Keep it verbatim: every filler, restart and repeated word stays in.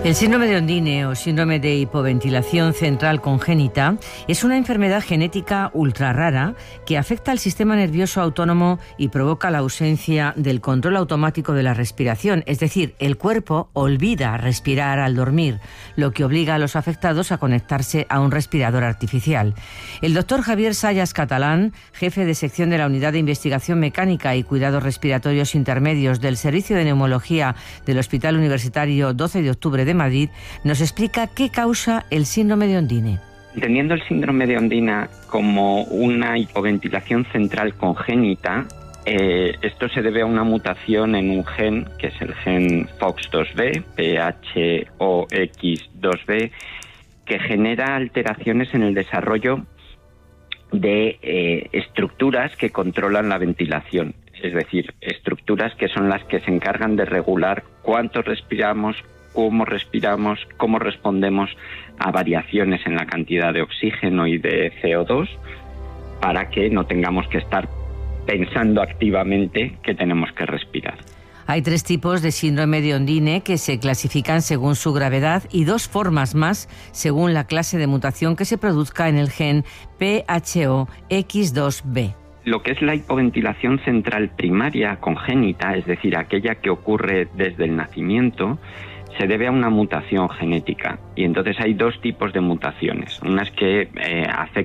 El síndrome de Ondine o síndrome de hipoventilación central congénita es una enfermedad genética ultra rara que afecta al sistema nervioso autónomo y provoca la ausencia del control automático de la respiración, es decir, el cuerpo olvida respirar al dormir, lo que obliga a los afectados a conectarse a un respirador artificial. El doctor Javier Sayas Catalán, jefe de sección de la Unidad de Investigación Mecánica y Cuidados Respiratorios Intermedios del Servicio de Neumología del Hospital Universitario doce de octubre de Madrid, nos explica qué causa el síndrome de Ondine. Entendiendo el síndrome de Ondine como una hipoventilación central congénita, eh, esto se debe a una mutación en un gen, que es el gen F O X dos B, P H O X dos B, que genera alteraciones en el desarrollo de eh, estructuras que controlan la ventilación. Es decir, estructuras que son las que se encargan de regular cuánto respiramos, cómo respiramos, cómo respondemos a variaciones en la cantidad de oxígeno y de C O dos para que no tengamos que estar pensando activamente que tenemos que respirar. Hay tres tipos de síndrome de Ondine que se clasifican según su gravedad y dos formas más según la clase de mutación que se produzca en el gen P H O X dos B. Lo que es la hipoventilación central primaria congénita, es decir, aquella que ocurre desde el nacimiento, se debe a una mutación genética. Y entonces hay dos tipos de mutaciones. Unas que eh, afectan